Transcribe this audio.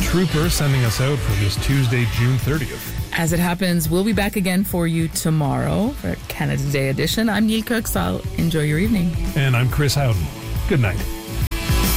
trooper sending us out for this Tuesday, June 30th. As it happens, we'll be back again for you tomorrow for Canada Day edition. I'm Neil Cooks. I'll enjoy your evening. And I'm Chris Howden. Good night.